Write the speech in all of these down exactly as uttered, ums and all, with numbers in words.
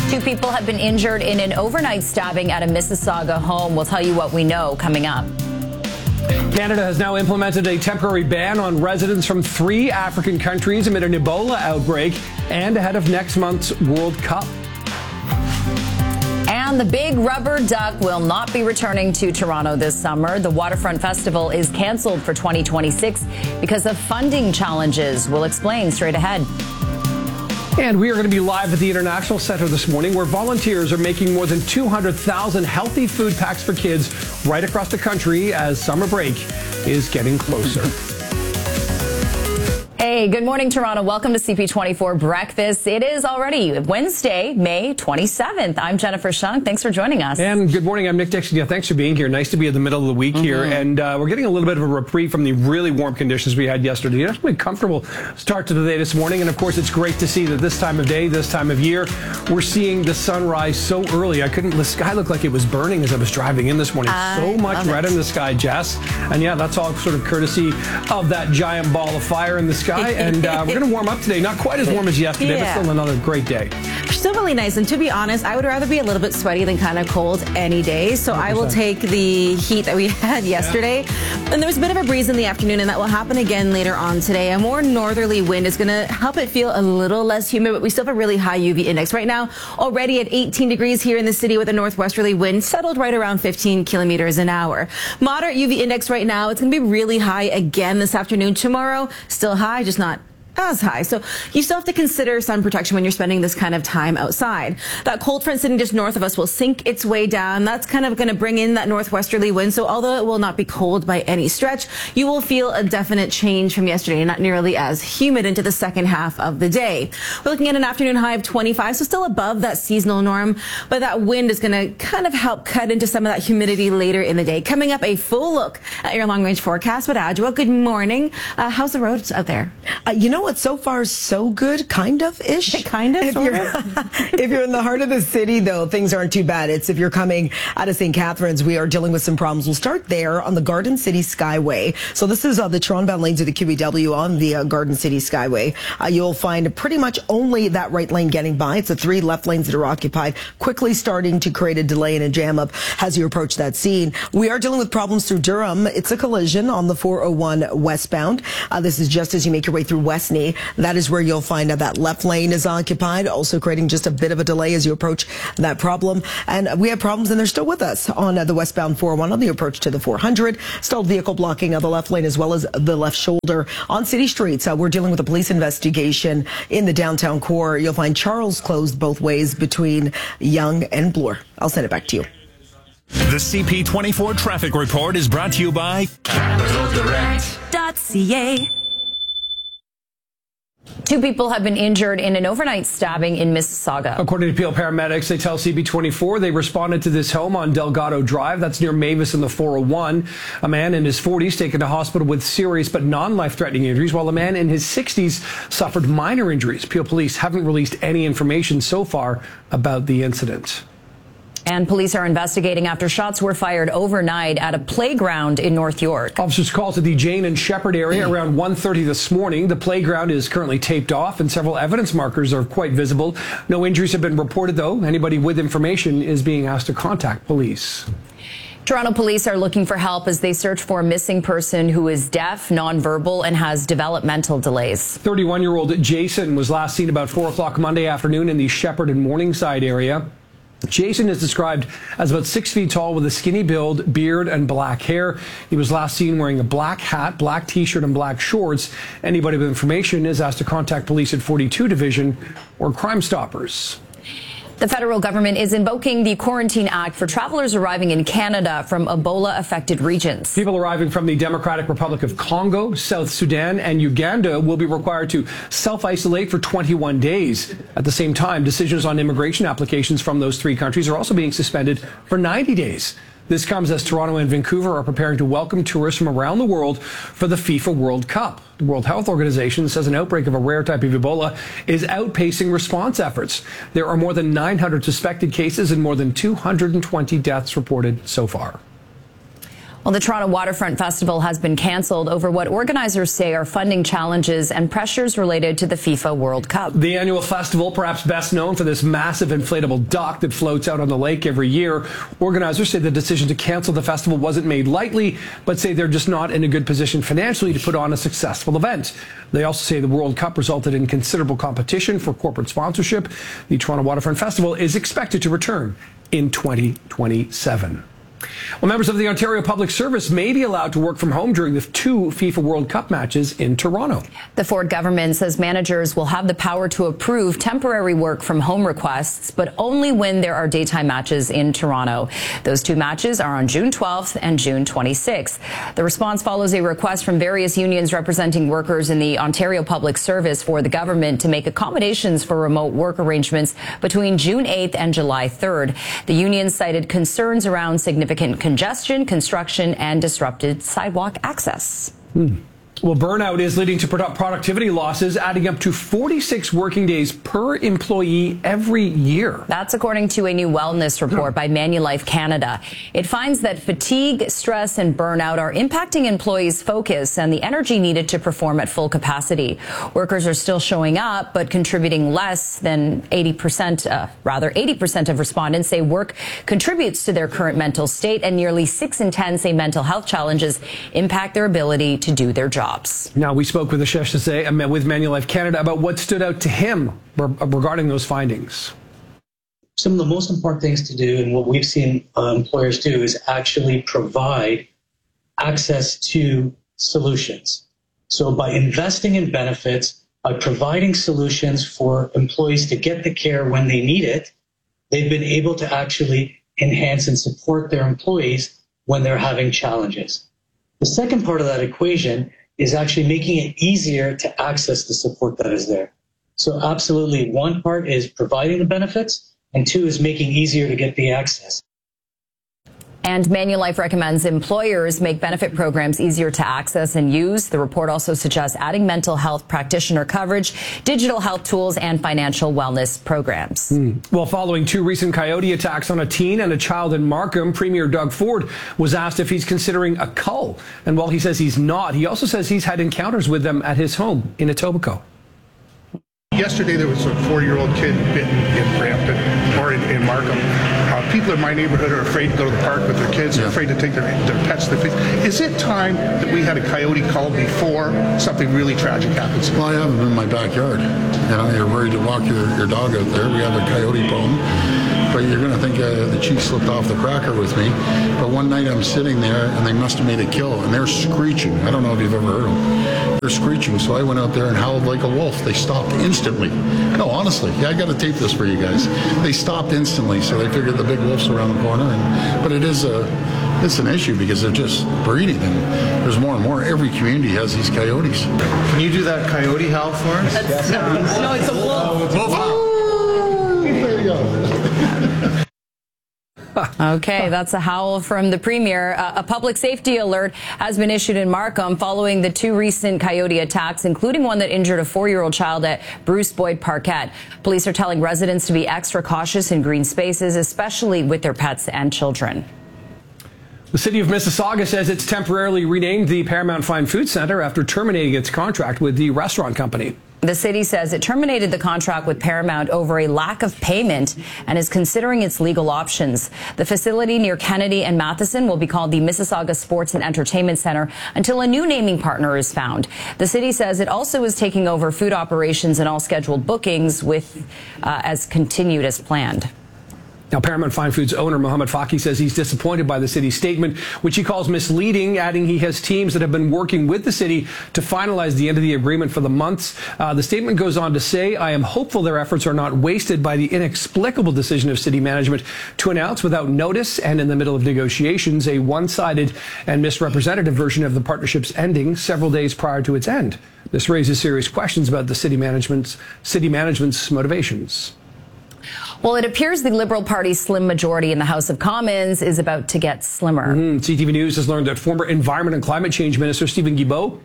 Two people have been injured in an overnight stabbing at a Mississauga home. We'll tell you what we know coming up. Canada has now implemented a temporary ban on residents from three African countries amid an Ebola outbreak and ahead of next month's World Cup. And the Big Rubber Duck will not be returning to Toronto this summer. The Waterfront Festival is canceled for twenty twenty-six because of funding challenges. We'll explain straight ahead. And we are going to be live at the International Centre this morning, where volunteers are making more than two hundred thousand healthy food packs for kids right across the country as summer break is getting closer. Hey, good morning, Toronto. Welcome to C P twenty-four Breakfast. It is already Wednesday, May twenty-seventh. I'm Jennifer Shunk. Thanks for joining us. And good morning. I'm Nick Dixon. Yeah, thanks for being here. Nice to be at the middle of the week mm-hmm. here. And uh, we're getting a little bit of a reprieve from the really warm conditions we had yesterday. It's been a comfortable start to the day this morning. And of course, it's great to see that this time of day, this time of year, we're seeing the sunrise so early. I couldn't, the sky looked like it was burning as I was driving in this morning. I so much red in the sky, Jess. And yeah, that's all sort of courtesy of that giant ball of fire in the sky. And uh, we're going to warm up today. Not quite as warm as yesterday, yeah. but still another great day. Still really nice. And to be honest, I would rather be a little bit sweaty than kind of cold any day. So one hundred percent. I will take the heat that we had yesterday. Yeah. And there was a bit of a breeze in the afternoon, and that will happen again later on today. A more northerly wind is going to help it feel a little less humid, but we still have a really high U V index. Right now, already at eighteen degrees here in the city with a northwesterly wind, settled right around fifteen kilometers an hour. Moderate U V index right now. It's going to be really high again this afternoon. Tomorrow, still high, just not as high. So you still have to consider sun protection when you're spending this kind of time outside. That cold front sitting just north of us will sink its way down. That's kind of going to bring in that northwesterly wind. So although it will not be cold by any stretch, you will feel a definite change from yesterday, not nearly as humid into the second half of the day. We're looking at an afternoon high of twenty-five, so still above that seasonal norm, but that wind is going to kind of help cut into some of that humidity later in the day. Coming up, a full look at your long range forecast with Adjoa. Good morning. Uh, how's the roads out there? Uh, you know what? So far, so good, kind of ish. Kind of. If you're, if you're in the heart of the city, though, things aren't too bad. It's if you're coming out of Saint Catharines, we are dealing with some problems. We'll start there on the Garden City Skyway. So this is uh, the Toronto-bound lanes of the Q E W on the uh, Garden City Skyway. Uh, you'll find pretty much only that right lane getting by. It's the three left lanes that are occupied, quickly starting to create a delay and a jam up as you approach that scene. We are dealing with problems through Durham. It's a collision on the four oh one westbound. Uh, this is just as you make your way through Westney. That is where you'll find that that left lane is occupied, also creating just a bit of a delay as you approach that problem. And we have problems, and they're still with us on uh, the westbound four oh one on the approach to the four hundred. Stalled vehicle blocking of the left lane as well as the left shoulder on city streets. Uh, we're dealing with a police investigation in the downtown core. You'll find Charles closed both ways between Yonge and Bloor. I'll send it back to you. The C P twenty-four Traffic Report is brought to you by Capital Direct dot C A. Two people have been injured in an overnight stabbing in Mississauga. According to Peel paramedics, they tell C B twenty-four they responded to this home on Delgado Drive. That's near Mavis in the four oh one. A man in his forties taken to hospital with serious but non-life-threatening injuries, while a man in his sixties suffered minor injuries. Peel police haven't released any information so far about the incident. And police are investigating after shots were fired overnight at a playground in North York. Officers called to the Jane and Shepherd area around one thirty this morning. The playground is currently taped off and several evidence markers are quite visible. No injuries have been reported, though. Anybody with information is being asked to contact police. Toronto police are looking for help as they search for a missing person who is deaf, nonverbal, and has developmental delays. thirty-one-year-old Jason was last seen about four o'clock Monday afternoon in the Shepherd and Morningside area. Jason is described as about six feet tall with a skinny build, beard, and black hair. He was last seen wearing a black hat, black t-shirt, and black shorts. Anybody with information is asked to contact police at forty-two Division or Crime Stoppers. The federal government is invoking the Quarantine Act for travelers arriving in Canada from Ebola-affected regions. People arriving from the Democratic Republic of Congo, South Sudan, and Uganda will be required to self-isolate for twenty-one days. At the same time, decisions on immigration applications from those three countries are also being suspended for ninety days. This comes as Toronto and Vancouver are preparing to welcome tourists from around the world for the FIFA World Cup. The World Health Organization says an outbreak of a rare type of Ebola is outpacing response efforts. There are more than nine hundred suspected cases and more than two hundred twenty deaths reported so far. Well, the Toronto Waterfront Festival has been canceled over what organizers say are funding challenges and pressures related to the FIFA World Cup. The annual festival, perhaps best known for this massive inflatable duck that floats out on the lake every year. Organizers say the decision to cancel the festival wasn't made lightly, but say they're just not in a good position financially to put on a successful event. They also say the World Cup resulted in considerable competition for corporate sponsorship. The Toronto Waterfront Festival is expected to return in twenty twenty-seven. Well, members of the Ontario Public Service may be allowed to work from home during the two FIFA World Cup matches in Toronto. The Ford government says managers will have the power to approve temporary work from home requests, but only when there are daytime matches in Toronto. Those two matches are on June twelfth and June twenty-sixth. The response follows a request from various unions representing workers in the Ontario Public Service for the government to make accommodations for remote work arrangements between June eighth and July third. The union cited concerns around significant congestion, construction, and disrupted sidewalk access. Hmm. Well, burnout is leading to productivity losses, adding up to forty-six working days per employee every year. That's according to a new wellness report by Manulife Canada. It finds that fatigue, stress, and burnout are impacting employees' focus and the energy needed to perform at full capacity. Workers are still showing up, but contributing less than eighty percent, uh, rather eighty percent of respondents say work contributes to their current mental state, and nearly six in ten say mental health challenges impact their ability to do their job. Now, we spoke with Ashesh Desai with Manulife Canada about what stood out to him regarding those findings. Some of the most important things to do, and what we've seen uh, employers do, is actually provide access to solutions. So by investing in benefits, by providing solutions for employees to get the care when they need it, they've been able to actually enhance and support their employees when they're having challenges. The second part of that equation is actually making it easier to access the support that is there. So absolutely, one part is providing the benefits, and two is making easier to get the access. And Manulife recommends employers make benefit programs easier to access and use. The report also suggests adding mental health practitioner coverage, digital health tools, and financial wellness programs. Mm. Well, following two recent coyote attacks on a teen and a child in Markham, Premier Doug Ford was asked if he's considering a cull. And while he says he's not, he also says he's had encounters with them at his home in Etobicoke. Yesterday, there was a four-year-old kid bitten in Brampton, or in, in Markham. Uh, people in my neighborhood are afraid to go to the park with their kids. They're afraid to take their, their pets to the field. Is it time that we had a coyote call before something really tragic happens? Well, I have them in my backyard. You know, you're worried to walk your, your dog out there. We have a coyote problem. But you're going to think uh, the chief slipped off the cracker with me. But one night I'm sitting there, and they must have made a kill, and they're screeching. I don't know if you've ever heard them. They're screeching, so I went out there and howled like a wolf. They stopped instantly. No, honestly, yeah, I got to tape this for you guys. They stopped instantly, so they figured the big wolf's around the corner. And, but it is a, it's an issue because they're just breeding, and there's more and more. Every community has these coyotes. Can you do that coyote howl for us? That's, no, no, it's a wolf. Wolf howl. There you go. Okay, that's a howl from the Premier. Uh, a public safety alert has been issued in Markham following the two recent coyote attacks, including one that injured a four-year-old child at Bruce Boyd Parkette. Police are telling residents to be extra cautious in green spaces, especially with their pets and children. The city of Mississauga says it's temporarily renamed the Paramount Fine Food Centre after terminating its contract with the restaurant company. The city says it terminated the contract with Paramount over a lack of payment and is considering its legal options. The facility near Kennedy and Matheson will be called the Mississauga Sports and Entertainment Centre until a new naming partner is found. The city says it also is taking over food operations and all scheduled bookings with uh, as continued as planned. Now, Paramount Fine Foods owner Mohammed Faki says he's disappointed by the city's statement, which he calls misleading, adding he has teams that have been working with the city to finalize the end of the agreement for the months. Uh, the statement goes on to say, I am hopeful their efforts are not wasted by the inexplicable decision of city management to announce without notice and in the middle of negotiations a one-sided and misrepresentative version of the partnership's ending several days prior to its end. This raises serious questions about the city management's, city management's motivations. Well, it appears the Liberal Party's slim majority in the House of Commons is about to get slimmer. Mm-hmm. C T V News has learned that former Environment and Climate Change Minister Stephen Guilbeault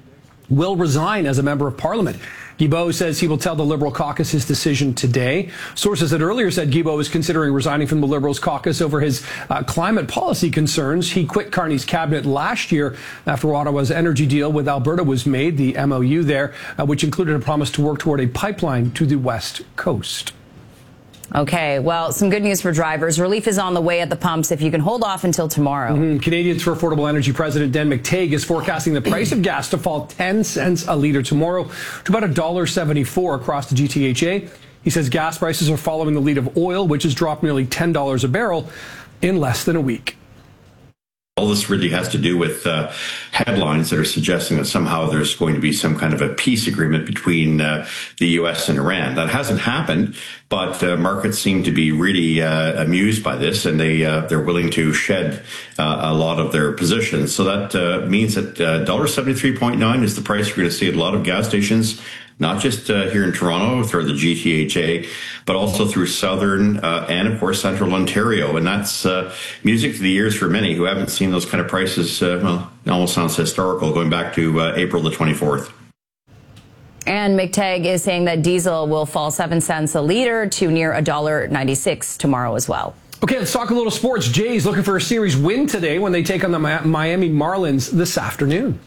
will resign as a member of Parliament. Guilbeault says he will tell the Liberal caucus his decision today. Sources had earlier said Guilbeault is considering resigning from the Liberals caucus over his uh, climate policy concerns. He quit Carney's cabinet last year after Ottawa's energy deal with Alberta was made, the M O U there, uh, which included a promise to work toward a pipeline to the West Coast. Okay, well, some good news for drivers. Relief is on the way at the pumps if you can hold off until tomorrow. Mm-hmm. Canadians for Affordable Energy President Dan McTeague is forecasting the price of gas to fall ten cents a litre tomorrow to about one dollar seventy-four across the G T H A. He says gas prices are following the lead of oil, which has dropped nearly ten dollars a barrel in less than a week. All this really has to do with uh, headlines that are suggesting that somehow there's going to be some kind of a peace agreement between uh, the U S and Iran. That hasn't happened, but uh, markets seem to be really uh, amused by this, and they, uh, they're willing to shed uh, a lot of their positions. So that uh, means that uh, one dollar seventy-three point nine is the price you're going to see at a lot of gas stations, not just uh, here in Toronto through the G T H A, but also through southern uh, and, of course, central Ontario. And that's uh, music to the ears for many who haven't seen those kind of prices. Uh, well, it almost sounds historical, going back to uh, April the twenty-fourth. And McTeague is saying that diesel will fall seven cents a litre to near one dollar ninety-six tomorrow as well. Okay, let's talk a little sports. Jays looking for a series win today when they take on the Miami Marlins this afternoon.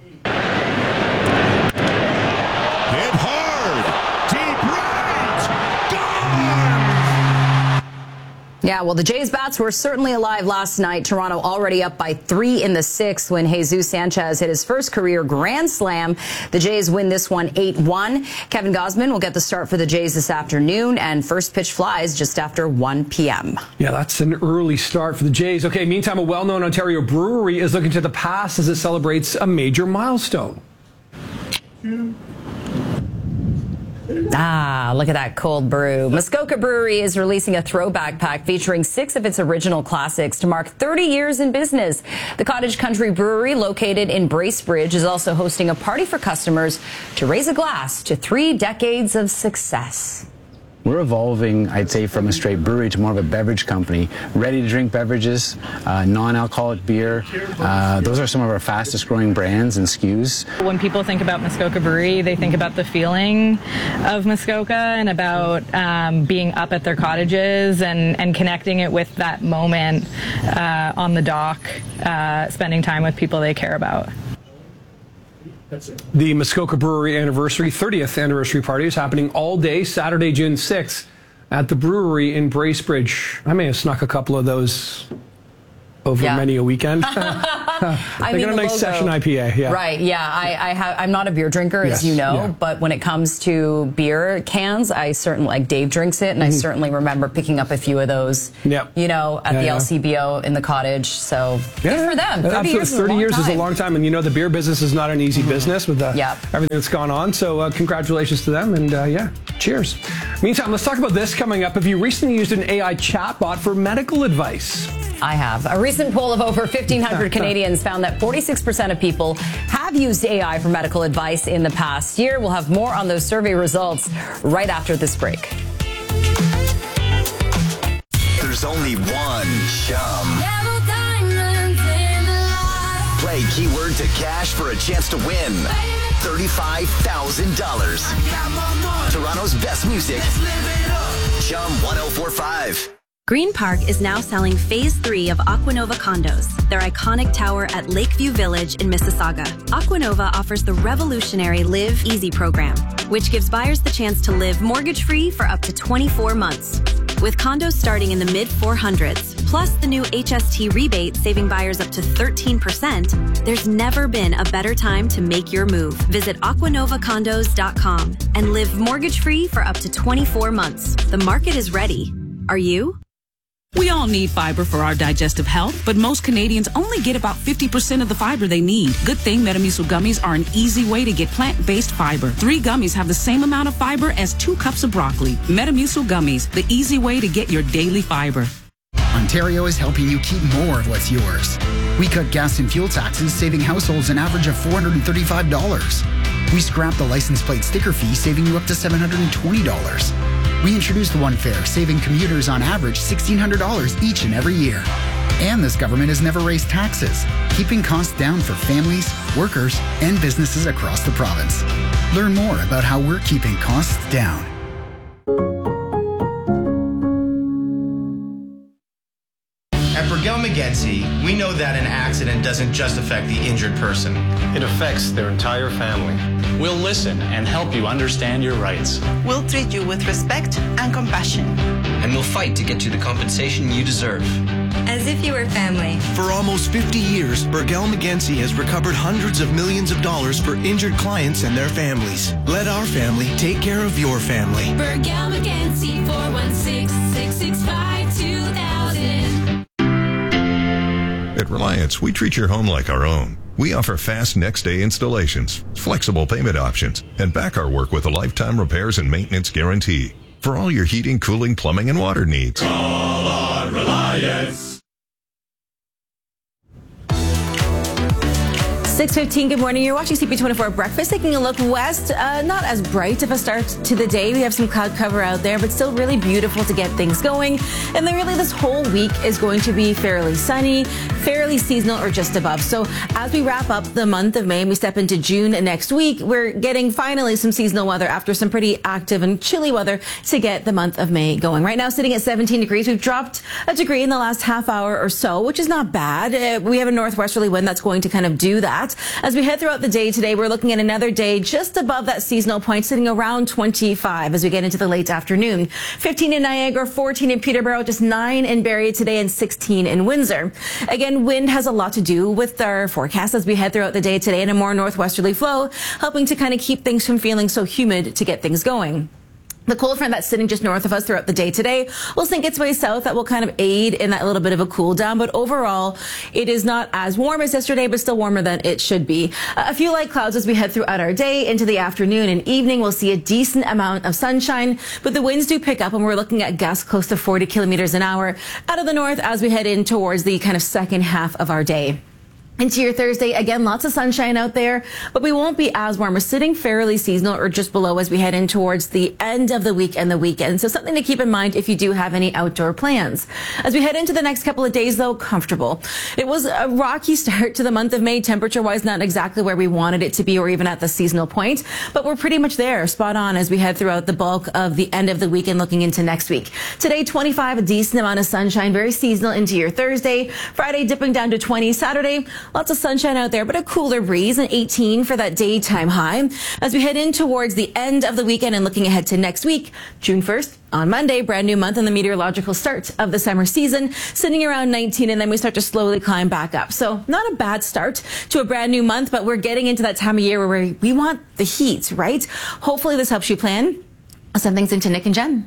Yeah, well, the Jays' bats were certainly alive last night. Toronto already up by three in the sixth when Jesus Sanchez hit his first career grand slam. The Jays win this one eight one. Kevin Gausman will get the start for the Jays this afternoon, and first pitch flies just after one p.m. Yeah, that's an early start for the Jays. Okay, meantime, a well-known Ontario brewery is looking to the past as it celebrates a major milestone. Ah, look at that cold brew. Muskoka Brewery is releasing a throwback pack featuring six of its original classics to mark thirty years in business. The Cottage Country Brewery, located in Bracebridge, is also hosting a party for customers to raise a glass to three decades of success. We're evolving, I'd say, from a straight brewery to more of a beverage company. Ready-to-drink beverages, uh, non-alcoholic beer. Uh, those are some of our fastest-growing brands and S K Us. When people think about Muskoka Brewery, they think about the feeling of Muskoka and about um, being up at their cottages and, and connecting it with that moment uh, on the dock, uh, spending time with people they care about. The Muskoka Brewery anniversary, thirtieth anniversary party is happening all day Saturday, June sixth at the brewery in Bracebridge. I may have snuck a couple of those over yeah. many a weekend. I they mean, got a nice logo. session I P A. Yeah. Right. Yeah. I, I have. I'm not a beer drinker, yes, as you know, yeah. but when it comes to beer cans, I certainly like Dave drinks it, and mm-hmm. I certainly remember picking up a few of those. Yep. You know, at yeah, the yeah. L C B O in the cottage. So yeah, good for them. thirty absolutely. years, thirty is, years a is a long time, and you know the beer business is not an easy mm-hmm. business with the, yep. everything that's gone on. So uh, congratulations to them, and uh, yeah, cheers. Meantime, let's talk about this coming up. Have you recently used an A I chatbot for medical advice? I have. A recent poll of over fifteen hundred Canadians found that forty-six percent of people have used A I for medical advice in the past year. We'll have more on those survey results right after this break. There's only one Chum. Play keyword to cash for a chance to win thirty-five thousand dollars. Toronto's best music. Chum one oh four point five. Green Park is now selling Phase three of Aquanova condos, their iconic tower at Lakeview Village in Mississauga. Aquanova offers the revolutionary Live Easy program, which gives buyers the chance to live mortgage-free for up to twenty-four months. With condos starting in the mid four hundreds, plus the new H S T rebate saving buyers up to thirteen percent, there's never been a better time to make your move. Visit aquanova condos dot com and live mortgage-free for up to twenty-four months. The market is ready. Are you? We all need fiber for our digestive health, but most Canadians only get about fifty percent of the fiber they need. Good thing Metamucil gummies are an easy way to get plant-based fiber. Three gummies have the same amount of fiber as two cups of broccoli. Metamucil gummies, the easy way to get your daily fiber. Ontario is helping you keep more of what's yours. We cut gas and fuel taxes, saving households an average of four hundred thirty-five dollars. We scrapped the license plate sticker fee, saving you up to seven hundred twenty dollars. We introduced the One Fare, saving commuters on average one thousand six hundred dollars each and every year. And this government has never raised taxes, keeping costs down for families, workers, and businesses across the province. Learn more about how we're keeping costs down. At Burgell McGenzie, we know that an accident doesn't just affect the injured person. It affects their entire family. We'll listen and help you understand your rights. We'll treat you with respect and compassion. And we'll fight to get you the compensation you deserve. As if you were family. For almost fifty years, Burgell McGenzie has recovered hundreds of millions of dollars for injured clients and their families. Let our family take care of your family. Burgell McGenzie, four one six, six six five, two thousand. At Reliance, we treat your home like our own. We offer fast next-day installations, flexible payment options, and back our work with a lifetime repairs and maintenance guarantee for all your heating, cooling, plumbing, and water needs. Call on Reliance. six fifteen, good morning. You're watching C P twenty-four Breakfast. Taking a look west, uh, not as bright of a start to the day. We have some cloud cover out there, but still really beautiful to get things going. And then really this whole week is going to be fairly sunny, fairly seasonal or just above. So as we wrap up the month of May and we step into June next week, we're getting finally some seasonal weather after some pretty active and chilly weather to get the month of May going. Right now sitting at seventeen degrees. We've dropped a degree in the last half hour or so, which is not bad. Uh, we have a northwesterly wind that's going to kind of do that. As we head throughout the day today, we're looking at another day just above that seasonal point, sitting around twenty-five as we get into the late afternoon. fifteen in Niagara, fourteen in Peterborough, just nine in Barrie today, and sixteen in Windsor. Again, wind has a lot to do with our forecast as we head throughout the day today in a more northwesterly flow, helping to kind of keep things from feeling so humid to get things going. The cold front that's sitting just north of us throughout the day today will sink its way south. That will kind of aid in that little bit of a cool down. But overall, it is not as warm as yesterday, but still warmer than it should be. Uh, a few light clouds as we head throughout our day into the afternoon and evening. We'll see a decent amount of sunshine, but the winds do pick up and we're looking at gusts close to forty kilometers an hour out of the north as we head in towards the kind of second half of our day. Into your Thursday, again, lots of sunshine out there, but we won't be as warm. We're sitting fairly seasonal or just below as we head in towards the end of the week and the weekend. So something to keep in mind if you do have any outdoor plans. As we head into the next couple of days, though, comfortable. It was a rocky start to the month of May, temperature-wise, not exactly where we wanted it to be or even at the seasonal point, but we're pretty much there, spot on as we head throughout the bulk of the end of the week and looking into next week. Today, twenty-five, a decent amount of sunshine, very seasonal into your Thursday. Friday, dipping down to twenty. Saturday, lots of sunshine out there, but a cooler breeze, and eighteen for that daytime high. As we head in towards the end of the weekend and looking ahead to next week, June first, on Monday, brand new month and the meteorological start of the summer season, sitting around nineteen, and then we start to slowly climb back up. So not a bad start to a brand new month, but we're getting into that time of year where we want the heat, right? Hopefully this helps you plan. I'll send things into Nick and Jen.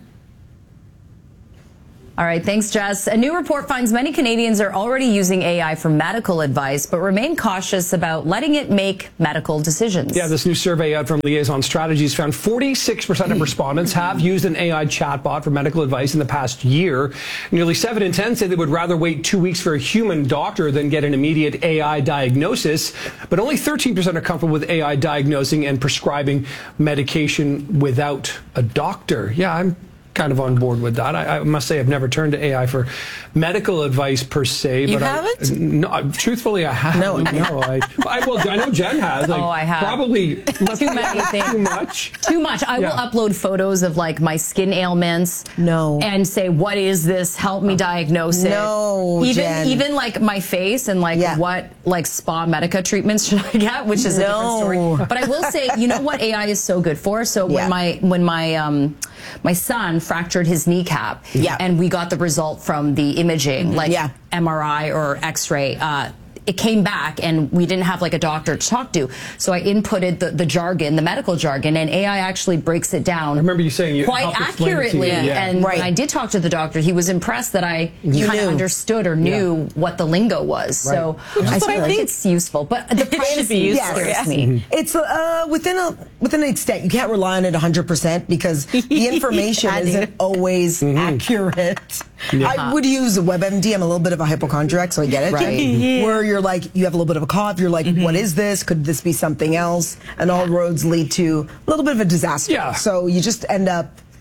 All right, thanks, Jess. A new report finds many Canadians are already using A I for medical advice, but remain cautious about letting it make medical decisions. Yeah, this new survey out from Liaison Strategies found forty-six percent of respondents have used an A I chatbot for medical advice in the past year. Nearly seven in ten say they would rather wait two weeks for a human doctor than get an immediate A I diagnosis, but only thirteen percent are comfortable with A I diagnosing and prescribing medication without a doctor. Yeah, I'm kind of on board with that. I, I must say I've never turned to A I for medical advice per se. You but haven't? I, no, truthfully, I haven't. No, no I, I, well, I know Jen has. Like, oh, I have. Probably too many things. Too much. Too much. I Yeah. will upload photos of like my skin ailments. No. And say, what is this? Help me diagnose it. No, Even Jen. even like my face and like Yeah. what like spa medica treatments should I get, which is a different No. story. But I will say, you know what A I is so good for? So Yeah. when my when my um my son fractured his kneecap, Yeah. and we got the result from the imaging, like Yeah. M R I or X-ray. Uh, it came back and we didn't have like a doctor to talk to. So I inputted the, the jargon, the medical jargon, and A I actually breaks it down. I remember you saying you quite helped explain it to accurately. you. Yeah. And Right. when I did talk to the doctor, he was impressed that I You kind of knew. understood or knew what the lingo was. So Which is I what feel I like think- it's useful. But the privacy Yes. scares me. It's uh, within a within an extent. You can't rely on it one hundred percent because the information I do. isn't always accurate. I would use WebMD. I'm a little bit of a hypochondriac, so I get it. Right. Yeah. Where you're like, you have a little bit of a cough. You're like, what is this? Could this be something else? And all roads lead to a little bit of a disaster. Yeah. So you just end up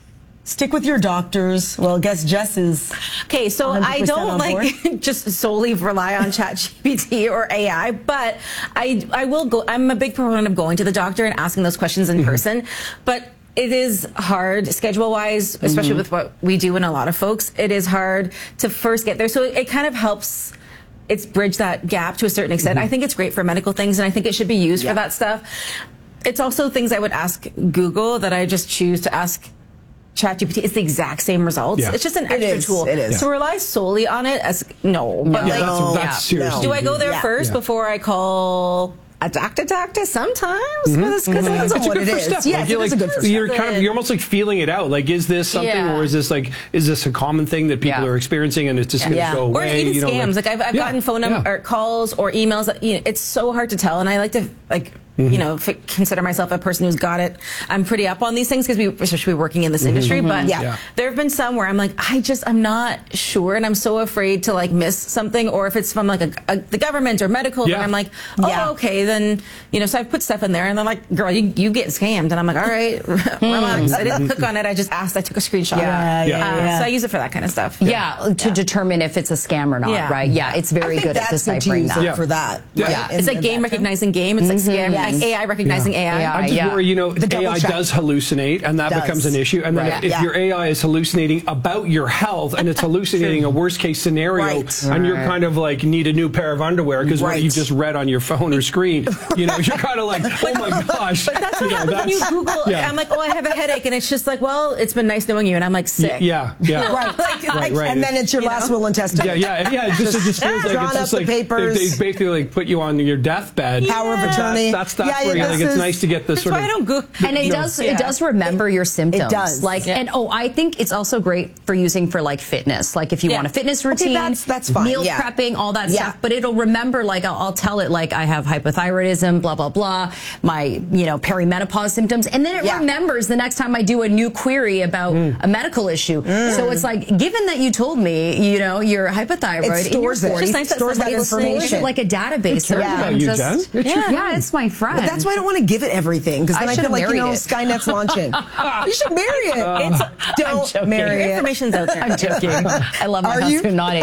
Stick with your doctors. Well, I guess Jess is. Okay, so I don't like board. just solely rely on ChatGPT or A I, but I I will go. I'm a big proponent of going to the doctor and asking those questions in mm-hmm. person, but it is hard schedule-wise, especially mm-hmm. with what we do and a lot of folks. It is hard to first get there, so it, it kind of helps. It's bridge that gap to a certain extent. Mm-hmm. I think it's great for medical things, and I think it should be used yeah. for that stuff. It's also things I would ask Google that I just choose to ask ChatGPT. It's the exact same results. Yeah. It's just an extra it is, tool. It is. So rely solely on it as no. But yeah, like, that's, that's seriously. do I go there yeah. first yeah. before I call a doctor doctor sometimes? Mm-hmm. Because mm-hmm. that's it's what a good it first is. step. Yeah, like, you're, like, a good first you're step. kind of you're almost like feeling it out. Like, is this something, yeah. or is this like is this a common thing that people yeah. are experiencing, and it's just going to yeah. go away? Or even you know, scams. like, Like, I've, I've yeah. gotten phone number yeah. or calls or emails. That, you know, it's so hard to tell, and I like to like. Mm-hmm. You know, f- consider myself a person who's got it. I'm pretty up on these things because we, especially working in this mm-hmm. industry. But yeah. yeah, there have been some where I'm like, I just, I'm not sure, and I'm so afraid to like miss something, or if it's from like a, a, the government or medical, yeah. and I'm like, oh, yeah. okay, then you know. So I put stuff in there, and they're like, girl, you, you get scammed, and I'm like, all right, relax. I didn't click on it. I just asked. I took a screenshot. Yeah, yeah, uh, yeah. So I use it for that kind of stuff. Yeah, yeah to yeah. determine if it's a scam or not. Yeah. Right? Yeah, it's very I think good at that's deciphering what that. yeah. for that. Yeah. Right? Yeah, In, it's like game recognizing game. It's like scam, yes. like A I recognizing yeah. A I. Yeah. I'm just yeah. worried, you know, The A I check. does hallucinate, and that Does. becomes an issue. And then Right. if, if Yeah. your A I is hallucinating about your health, and it's hallucinating a worst case scenario, Right. and you're Right. kind of like need a new pair of underwear because Right. what you just read on your phone or screen, you know, you're kind of like, oh my gosh. But that's what you know, happens when you Google. yeah. I'm like, oh, I have a headache, and it's just like, well, it's been nice knowing you, and I'm like sick. Yeah, yeah. Right. Like, Right, like, right. And then it's your You last know? will and testament. Yeah, yeah, yeah. It just, it just feels like Drawn it's up just the like they, papers. they basically like put you on your deathbed. Power of attorney. That's that's, that's Yeah, where yeah, you're like this it's is- nice to get the That's sort why of. I don't go. And it you know, does yeah. it does remember your symptoms. does. Like Yeah. and oh, I think it's also great for using for like fitness. Like if you Yeah. want a fitness Okay, routine, that's- that's fine, meal yeah. prepping, all that Yeah. stuff. But it'll remember like I'll, I'll tell it like I have hypothyroidism, blah blah blah, my you know perimenopause symptoms, and then it Yeah. remembers the next time I do a new query about Mm. a medical issue. Mm. So it's like given that you told me you know you're hypothyroid, It stores in it. your It forties, stores that it's information. like a database. Who cares of about you, just- Jen? It's your yeah, yeah, it's my friend. But that's why I don't want to give it everything, because then I I, should feel have like, you know, married it. Skynet's launching. You should marry it. It's, don't joking. marry it. Information's out there. I'm joking. I love my Are husband, you? not A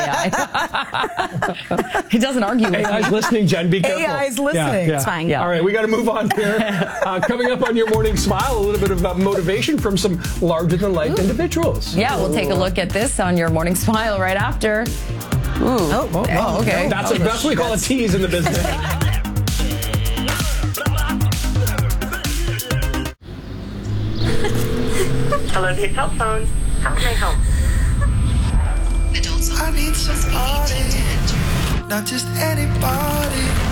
I. He doesn't argue with A I's me. listening, Jen. Be careful. A I's listening. Yeah, yeah. It's fine. Yeah. All right, we got to move on here. Uh, coming up on your morning smile, a little bit of uh, motivation from some larger-than-life individuals. Yeah, we'll take a look at this on your morning smile right after. Ooh. Oh, oh, Oh, okay. That's, a, that's what we call a tease in the business. Hello, Big Cell Phone. How can I help? I need somebody, not just anybody.